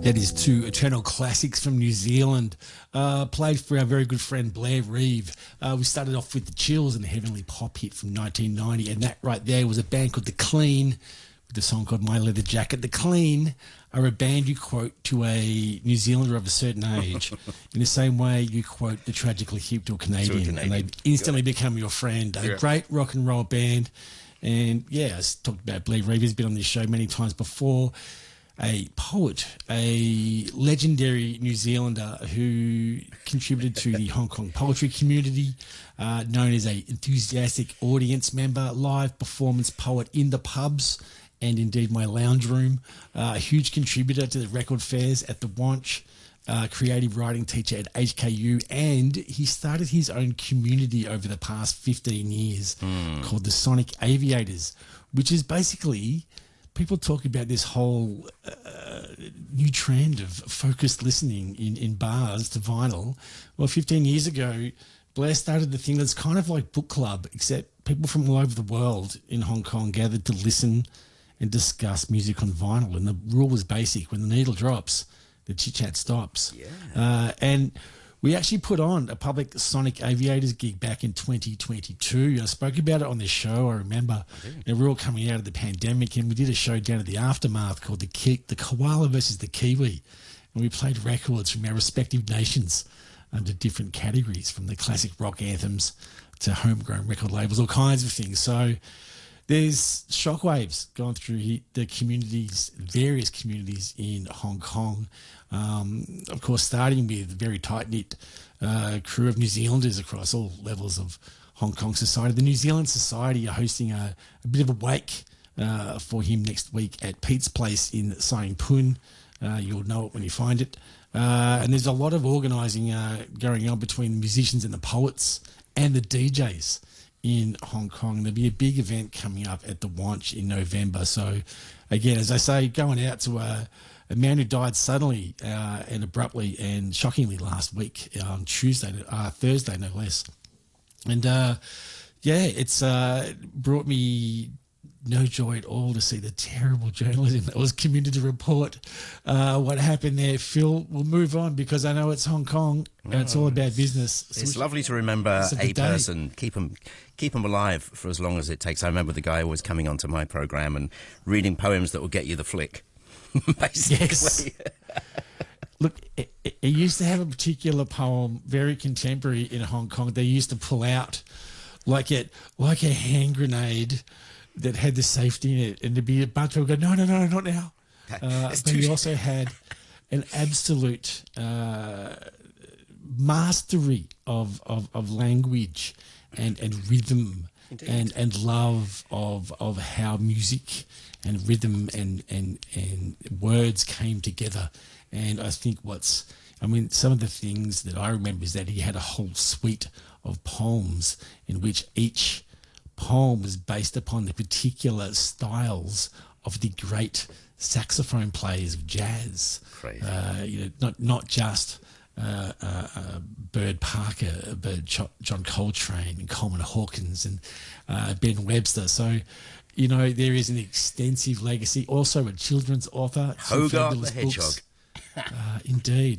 That is two eternal classics from New Zealand, played for our very good friend Blair Reeve. We started off with The Chills and the Heavenly Pop hit from 1990, and that right there was a band called The Clean, with a song called My Leather Jacket. The Clean are a band you quote to a New Zealander of a certain age in the same way you quote the Tragically Hip to a Canadian, and they instantly become your friend. A great rock and roll band. And yeah, I talked about Blair Reeve. He's been on this show many times before. A poet, a legendary New Zealander who contributed to the Hong Kong poetry community, known as a enthusiastic audience member, live performance poet in the pubs and indeed my lounge room, a huge contributor to the record fairs at the Wanch, creative writing teacher at HKU, and he started his own community over the past 15 years called the Sonic Aviators, which is basically... People talk about this whole new trend of focused listening in bars to vinyl. Well, 15 years ago, Blair started the thing that's kind of like book club, except people from all over the world in Hong Kong gathered to listen and discuss music on vinyl. And the rule was basic. When the needle drops, the chit-chat stops. Yeah. And we actually put on a public Sonic Aviators gig back in 2022. I spoke about it on this show, I remember. We were all coming out of the pandemic, and we did a show down at the Aftermath called the Koala versus the Kiwi. And we played records from our respective nations under different categories, from the classic rock anthems to homegrown record labels, all kinds of things. So there's shockwaves going through the communities, various communities in Hong Kong. Of course, starting with a very tight-knit crew of New Zealanders across all levels of Hong Kong society. The New Zealand Society are hosting a bit of a wake for him next week at Pete's Place in Sai Pun. You'll know it when you find it. And there's a lot of organising going on between the musicians and the poets and the DJs in Hong Kong. There'll be a big event coming up at the Wanch in November. So, again, as I say, going out to a man who died suddenly and abruptly and shockingly last week on Thursday, no less. And, it's brought me no joy at all to see the terrible journalism that was committed to report what happened there. Phil, we'll move on because I know it's Hong Kong and it's all about business. It's lovely to remember a person, keep them alive for as long as it takes. I remember the guy always coming onto my programme and reading poems that will get you the flick. Basically. Yes. Look, it used to have a particular poem, very contemporary in Hong Kong. They used to pull out like a hand grenade that had the safety in it, and there'd be a bunch of people go, no, not now. But he also had an absolute mastery of language and rhythm and love of how music and rhythm and words came together. And I think some of the things that I remember is that he had a whole suite of poems in which each poem was based upon the particular styles of the great saxophone players of jazz. Crazy. Not just Burt Parker, but John Coltrane and Coleman Hawkins and Ben Webster. So, there is an extensive legacy. Also a children's author. Hogarth the Hedgehog. Indeed.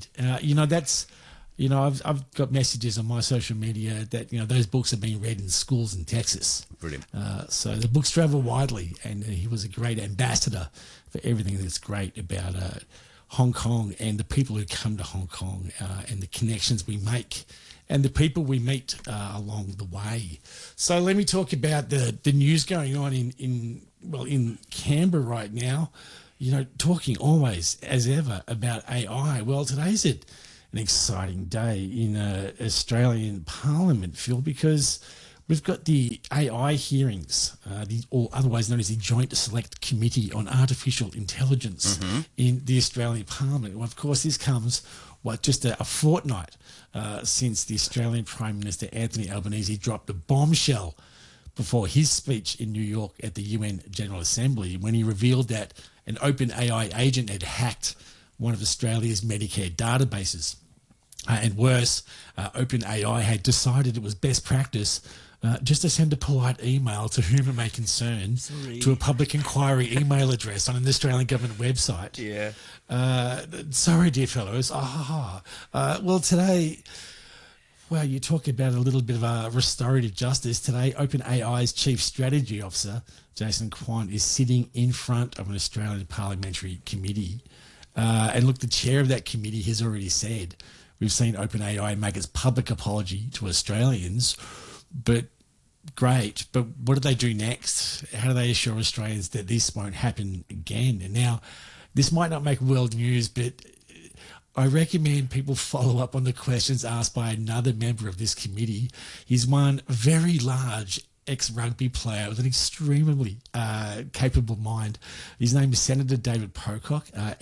I've got messages on my social media that, those books are being read in schools in Texas. Brilliant. So the books travel widely, and he was a great ambassador for everything that's great about Hong Kong and the people who come to Hong Kong and the connections we make and the people we meet along the way. So let me talk about the news going on in Canberra right now. Talking always, as ever, about AI. Well, today's an exciting day in Australian Parliament, Phil, because we've got the AI hearings, or otherwise known as the Joint Select Committee on Artificial Intelligence in the Australian Parliament. Well, of course, this comes, just a fortnight since the Australian Prime Minister Anthony Albanese dropped a bombshell before his speech in New York at the UN General Assembly when he revealed that an open AI agent had hacked one of Australia's Medicare databases. And worse, OpenAI had decided it was best practice just to send a polite email to whom it may concern to a public inquiry email address on an Australian government website. Yeah. Sorry, dear fellows. Well, today... Well, you talk about a little bit of a restorative justice. Today, OpenAI's Chief Strategy Officer, Jason Quant, is sitting in front of an Australian parliamentary committee. And look, the chair of that committee has already said, we've seen OpenAI make its public apology to Australians, but great. But what do they do next? How do they assure Australians that this won't happen again? And now, this might not make world news, but I recommend people follow up on the questions asked by another member of this committee. He's one very large ex-rugby player with an extremely capable mind. His name is Senator David Pocock,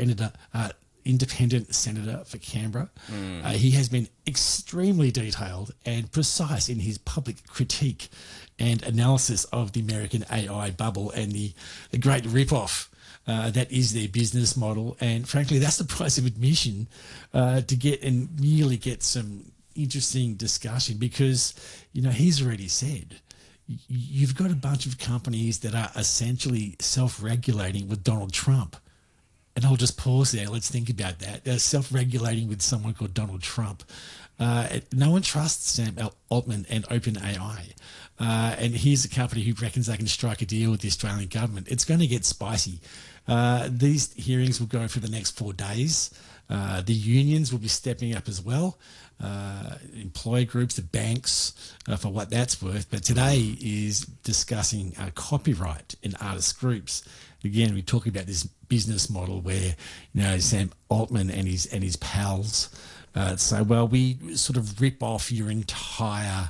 independent senator for Canberra. He has been extremely detailed and precise in his public critique and analysis of the American AI bubble and the great rip-off that is their business model. And frankly, that's the price of admission to get and really get some interesting discussion, because, you know, he's already said you've got a bunch of companies that are essentially self-regulating with Donald Trump. And I'll just pause there. Let's think about that. They're self-regulating with someone called Donald Trump. No one trusts Sam Altman and OpenAI. And here's a company who reckons they can strike a deal with the Australian government. It's going to get spicy. These hearings will go for the next 4 days. The unions will be stepping up as well. Employee groups, the banks, for what that's worth. But today is discussing copyright in artist groups. Again, we're talking about this business model where, you know, Sam Altman and his pals say, well, we sort of rip off your entire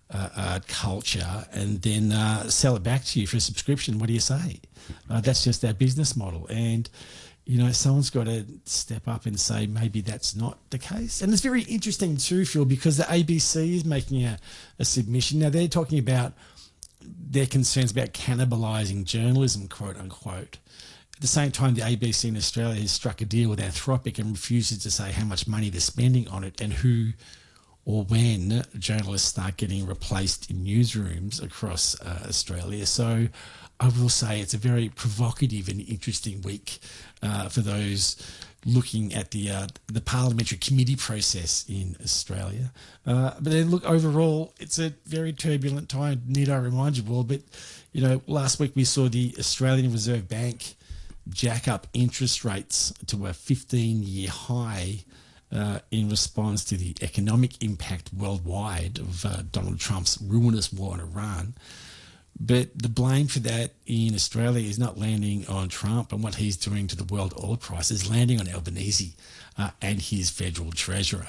culture and then sell it back to you for a subscription. What do you say? That's just our business model. And, you know, someone's got to step up and say maybe that's not the case. And it's very interesting too, Phil, because the ABC is making a submission. Now, they're talking about their concerns about cannibalising journalism, quote unquote. At the same time, the ABC in Australia has struck a deal with Anthropic and refuses to say how much money they're spending on it and who or when journalists start getting replaced in newsrooms across Australia. So I will say it's a very provocative and interesting week for those looking at the parliamentary committee process in Australia. But then, look, overall, it's a very turbulent time. Need I remind you all? But, you know, last week we saw the Australian Reserve Bank jack up interest rates to a 15-year high in response to the economic impact worldwide of Donald Trump's ruinous war in Iran. But the blame for that in Australia is not landing on Trump and what he's doing to the world oil price. It's landing on Albanese and his federal treasurer.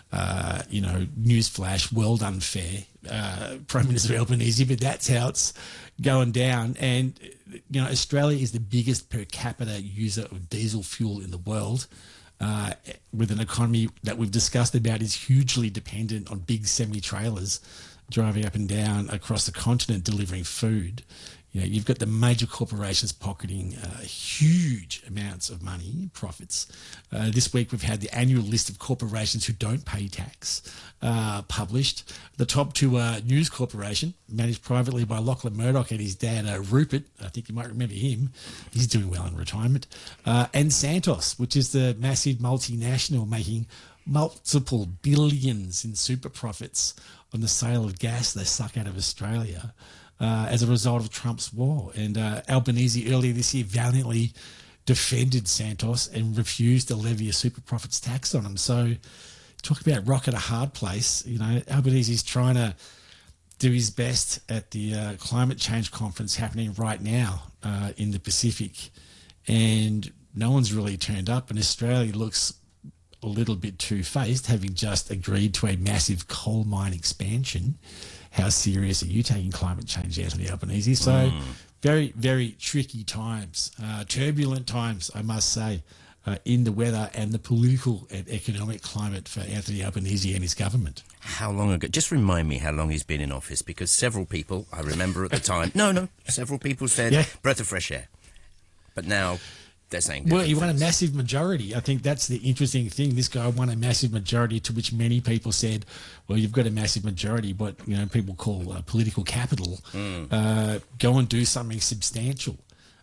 You know, newsflash, world unfair, Prime Minister Albanese, but that's how it's going down. And, you know, Australia is the biggest per capita user of diesel fuel in the world, with an economy that we've discussed about is hugely dependent on big semi-trailers driving up and down across the continent delivering food. You know, you've got the major corporations pocketing huge amounts of money, profits. This week we've had the annual list of corporations who don't pay tax published. The top two are News Corporation, managed privately by Lachlan Murdoch and his dad Rupert. I think you might remember him. He's doing well in retirement. And Santos, which is the massive multinational making multiple billions in super profits on the sale of gas they suck out of Australia as a result of Trump's war. And Albanese earlier this year valiantly defended Santos and refused to levy a super profits tax on him. So talk about rock at a hard place. You know, Albanese is trying to do his best at the climate change conference happening right now in the Pacific. And no one's really turned up, and Australia looks a little bit two-faced, having just agreed to a massive coal mine expansion. How serious are you taking climate change, Anthony Albanese? So very, very tricky times, turbulent times, I must say, in the weather and the political and economic climate for Anthony Albanese and his government. How long ago? Just remind me how long he's been in office, because several people, I remember at the time, several people said, breath of fresh air. But now they're saying well, he different won a things. massive majority. I think that's the interesting thing. This guy won a massive majority, to which many people said, "Well, you've got a massive majority, what people call political capital. Go and do something substantial."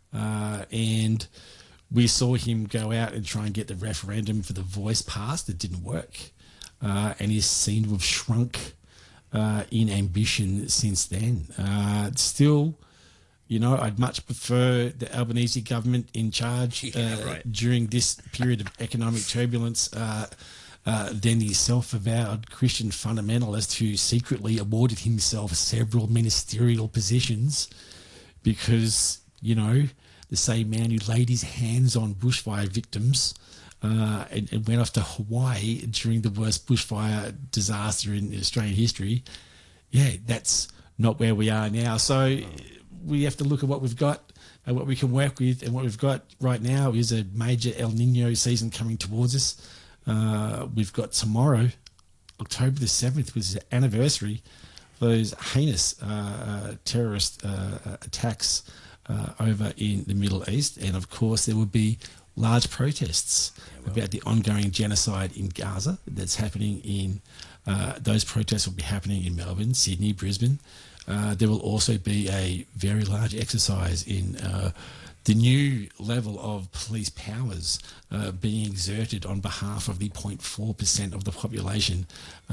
And we saw him go out and try and get the referendum for the Voice passed. It didn't work, and he's seen to have shrunk in ambition since then. Still. I'd much prefer the Albanese government in charge during this period of economic turbulence than the self-avowed Christian fundamentalist who secretly awarded himself several ministerial positions because, the same man who laid his hands on bushfire victims and went off to Hawaii during the worst bushfire disaster in Australian history. Yeah, that's not where we are now. So we have to look at what we've got and what we can work with, and what we've got right now is a major El Nino season coming towards us. We've got tomorrow, October the 7th, which is the anniversary of those heinous terrorist attacks over in the Middle East, and of course there will be large protests about the ongoing genocide in Gaza that's happening in those protests will be happening in Melbourne, Sydney, Brisbane. There will also be a very large exercise in the new level of police powers being exerted on behalf of the 0.4% of the population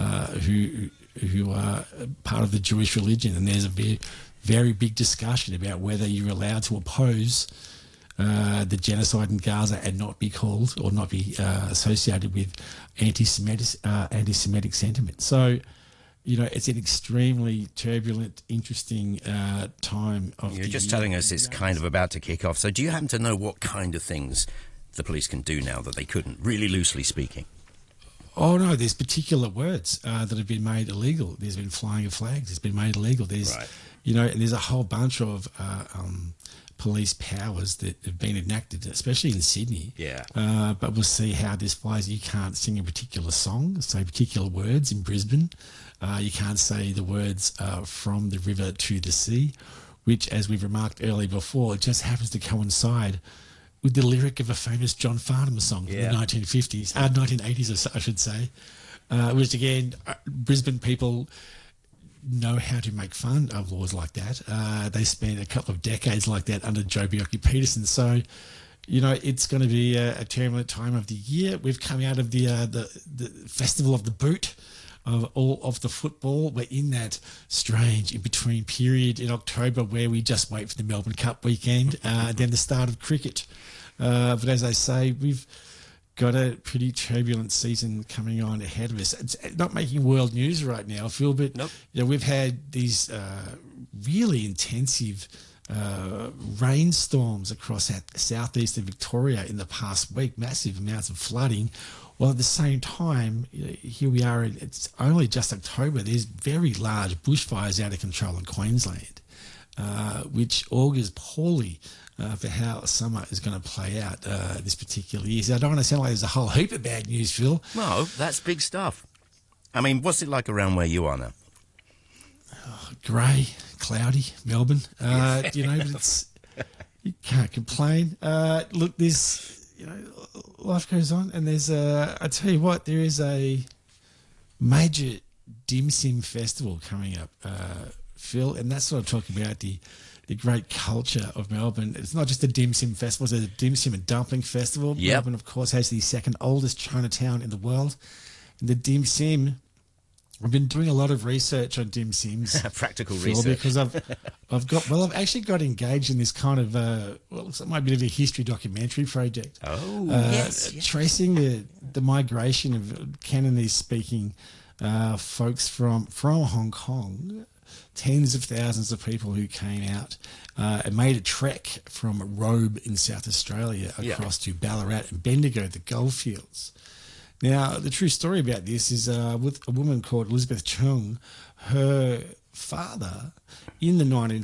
who are part of the Jewish religion. And there's a very, very big discussion about whether you're allowed to oppose the genocide in Gaza and not be called or not be associated with anti-Semitic sentiment. So, it's an extremely turbulent, interesting time of You're just telling us it's kind of about to kick off. So do you happen to know what kind of things the police can do now that they couldn't, really loosely speaking? Oh, no, there's particular words that have been made illegal. There's been flying of flags. It's been made illegal. There's, and there's a whole bunch of police powers that have been enacted, especially in Sydney. Yeah. But we'll see how this flies. You can't sing a particular song, say particular words in Brisbane. You can't say the words from the river to the sea, which, as we've remarked earlier before, just happens to coincide with the lyric of a famous John Farnham song from the 1980s, I should say, which, again, Brisbane people know how to make fun of laws like that. They spent a couple of decades like that under Joh Bjelke-Petersen. So, it's going to be a turbulent time of the year. We've come out of the Festival of the Boot, of all of the football. We're in that strange in-between period in October where we just wait for the Melbourne Cup weekend, then the start of cricket. But as I say, we've got a pretty turbulent season coming on ahead of us. It's not making world news right now, Phil, but we've had these really intensive rainstorms across southeast of Victoria in the past week, massive amounts of flooding. Well, at the same time, here we are, it's only just October, there's very large bushfires out of control in Queensland, which augurs poorly for how summer is going to play out this particular year. So I don't want to sound like there's a whole heap of bad news, Phil. No, that's big stuff. I mean, what's it like around where you are now? Grey, cloudy, Melbourne. But you can't complain. Look, life goes on, and there's I tell you what, there is a major dim sim festival coming up, Phil, and that's what I'm talking about, the great culture of Melbourne. It's not just a dim sim festival, it's a dim sim and dumpling festival. Yep. Melbourne, of course, has the second oldest Chinatown in the world. And the dim sim, I've been doing a lot of research on dim sims. Practical Phil, research. because I've actually got engaged in this kind of, looks like a bit of a history documentary project. Oh, yes. Tracing the migration of Cantonese-speaking folks from Hong Kong, tens of thousands of people who came out and made a trek from Robe in South Australia across to Ballarat and Bendigo, the goldfields. Now, the true story about this is with a woman called Elizabeth Chung. Her father, in the